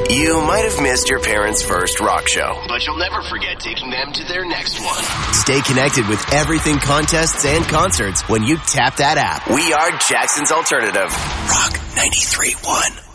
You might have missed your parents' first rock show, but you'll never forget taking them to their next one. Stay connected with everything contests and concerts when you tap that app. We are Jackson's Alternative. Rock 93.1.